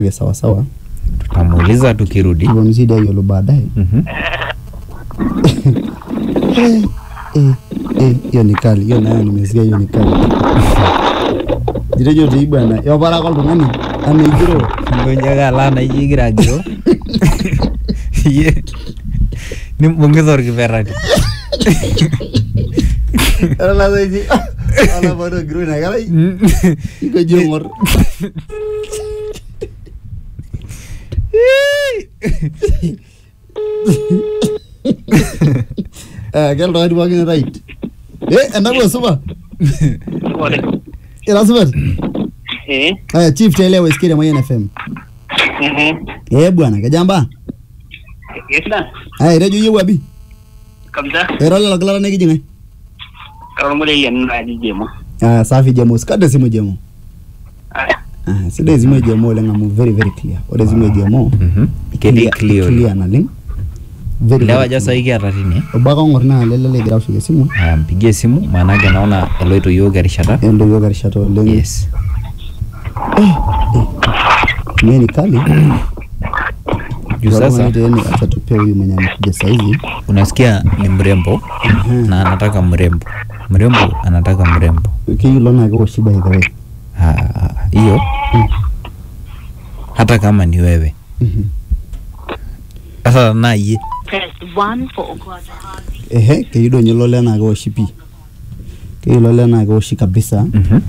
Sawa sawa. Tutamuuliza tukirudi. Tunamzidi hiyo baadaye. Hiyo ni kali. Hiyo nayo nimesikia hiyo ni kali. Jirejo dei bwana. Yo bara kwa tungani. Amegiro. Ngonjaga lana yigira giro. Ye. Ni mongeza orkiverani. Ala zaidi. Ala bado giro na kala. Iko jomor. Gel right walking right. Enda suba. Ila suba. Chief Taylor wesikia Mayan FM. Bwana kajamba. Yes rejo yewa bi. Kabisa. La kala na kijinga. Karo mo le yan na di jemo. Safi jemo skada simu jemo. Sida zime jemo lenga mu very very clear. Ode zime jemo. Kedi clear na link. Lewa jasa hiki atatini. Ubaka ngorna lele graph shige simu. Mpigie simu maana naona eloito yoga rishata. Endo yoga rishata lenga. Yes. Ni kali. Juu sasa acha tupe huyu mwenye amekuja saizi. Unasikia ni mrembo na anataka mrembo. Mrembo anataka mrembo. Kile na kwa shiba hiyo. Hiyo. Hata kama ni wewe. Sasa na yeye. Press 1 for Ogwada. Kido nyolole na kwa shipi. Kido na kwa shi kabisa.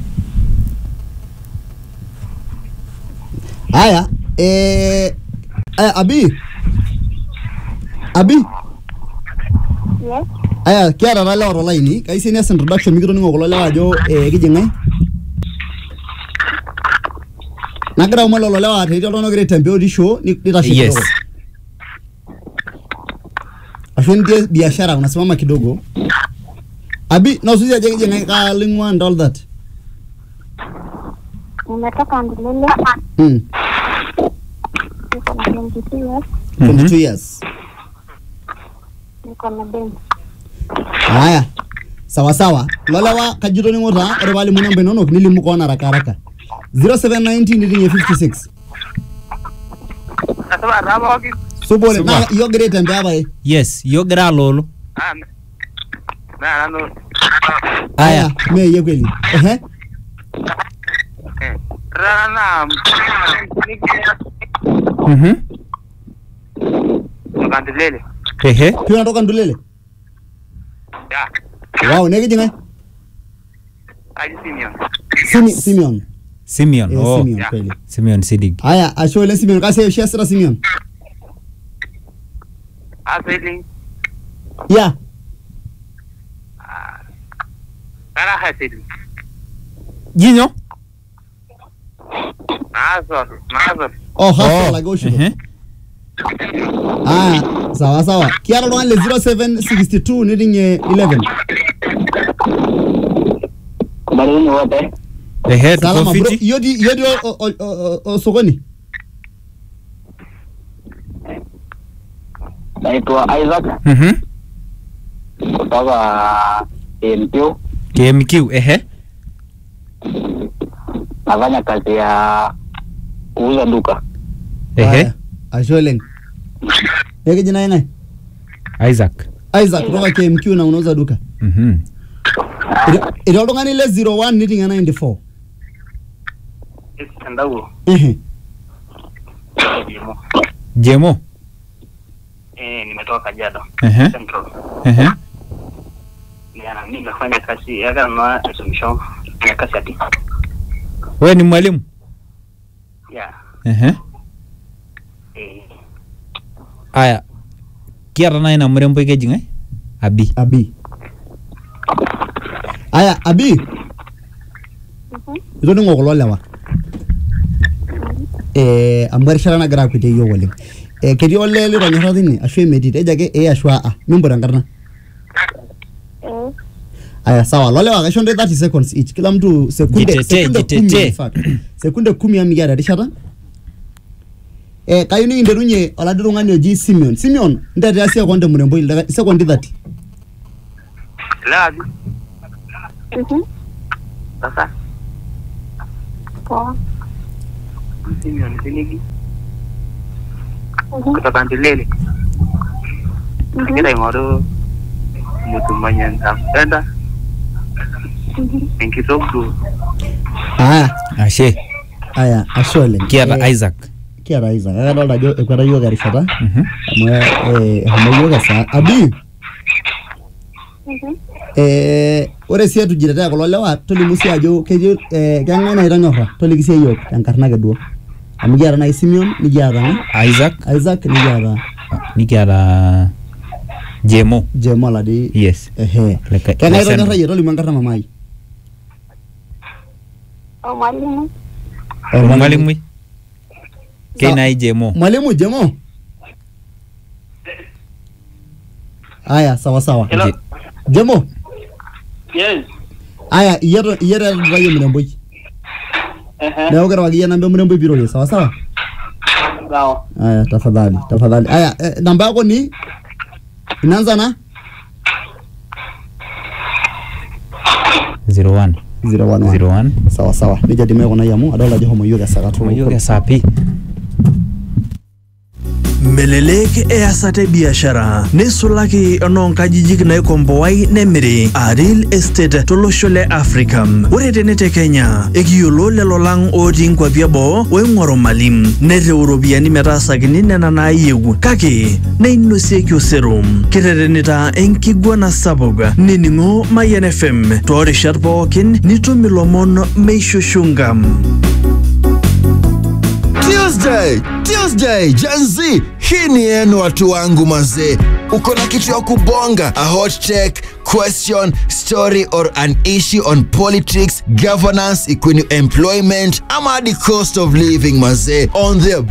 Aya, Abi. Yes. Aya, kiara na leo online, kaisi ni introduction mikiro ningo kulolewa ajo kijingai. Nagira umalolewa ati ndio nogere tembeo di show nitashika. Yes. Afende biashara unasimama kidogo. Abi, na usuzi aje kijingai ka lingwa and all that. Nimetoka Ndulele. Niko na 22 years. 22 years. Niko na bench. Haya. Sawa sawa. Lolewa kajito ni ngota ore bali munambe nono nilimu kona haraka. 0719 nitinye 56. Asaba raba oki. Subole na yo great and baba. Yes, yogra lolo. Na no. Aya, me ye kweli. Rana. Kandilele. Tunatoka Ndulele. Ya. Wow, nege jingai? Aji Simeon. Simeon. Simeon. Simeon kweli. Simeon Sidig. Aya, ashole Simeon kasi shasra Simeon. Aseli. Ya. Kara haseli. Jinyo? Mazor. Hasa la gosho. Sawa sawa. Kiara ndo ale 0762 nitinye 11. Bado ni wote. Salama bro. Yodi sokoni. Naitwa Isaac. Kutoka KMQ. Nafanya kazi ya kuuza duka. Ashole. Nege jina nani? Isaac kutoka KMQ na unauza duka. Ilo ndo ngani le 01 nitinga 94. Ndawo. Jemo. Nimetoka Kajiado. Central. Mimi nafanya kazi ya kama solution ya kazi ati. Wewe ni mwalimu? Yeah. Aya. Kiara na ina mrembo ike jingai? Abi. Aya, Abi. Ito ningo kulolewa. Ambarishara na gara kwite yo wale. Kedi ole le ranyara dini ashwe medit ejake ashwa mimbora ngarna. Aya sawa lolewa kashonde 30 seconds each kila mtu sekunde 10 sekunde 10 ya migara rishara. Kayuni inderunye oladurungani oji Simeon ndete asia konde murembo ile sekondi 30. Labi. Sasa. Poa. Simeon Finigi kutoka Ndilele. Kira ing'oru mtu mwenye nitampenda. Nkitoku. Ashe. Aya, ashe oleng. Kiata Isaac. Kiata Isaac. Kadolta ajo ekweta yiok erishata. Amu eshomo yiok esaa. Abi. Ore sii etujitete kulo lewa tolimu sii ajo ketii keng'ae naitonyorra toliki sii yiok tenkarna ake duo. Amu kiata nai Simeon nikiata Isaac nikiata Jemo ladi. Yes. Keng'ae itonyorra yie tolimu enkarna mamai. Mwalimu. Mwalimu. Kena Jemo. Mwalimu Jemo. Aya, sawa. Hello. Jemo. Yes. Aya, iyeta tutai mremboi. Leo kero wagia namba mremboi pirole, sawa. Sawa. Aya, tafadhali. Aya, namba yako ni inaanza na 01. Sawa. Nija dime kuna yamu adola jo homo yoga sakatu. Yoga sapi. Melelek easate biashara nisulaki enoonkajijik naikomboai nemiri Real Estate tolosho le Africa. Ore tenete Kenya ekiyiolo lelo lang otii nkwapi eboo oing'oru malim nerew iropiyiani metaasakini nena naayieu kake neinosieki osero. Kiterenita enkiguana sapuk nining'o Mayian FM toorishat pookin nitum ilomon meishushunga. Tuesday, Gen Z, hii ni yenu watu wangu mazee. Uko na kitu ya kubonga, a hot take, question, story or an issue on politics, governance, equine employment, ama the cost of living mazee on the